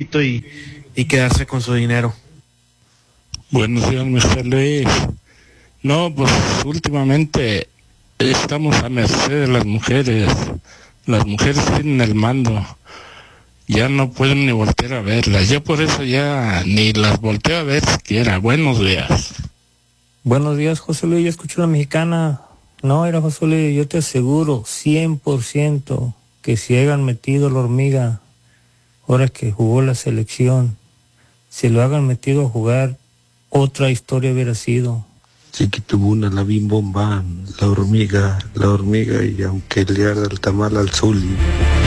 poquito y quedarse con su dinero. Buenos días, Mr. Luis. No, pues últimamente estamos a merced de las mujeres. Las mujeres tienen el mando. Ya no pueden ni voltear a verlas. Yo por eso ya ni las volteo a ver siquiera. Buenos días. Buenos días, José Luis. Yo escucho la mexicana. No, era José Luis, yo te aseguro 100% que si hayan metido la hormiga, ahora que jugó la selección, si lo hagan metido a jugar, otra historia hubiera sido. Chiquitubuna, la bimbomba, la hormiga, y aunque le arda el tamal al Zuli.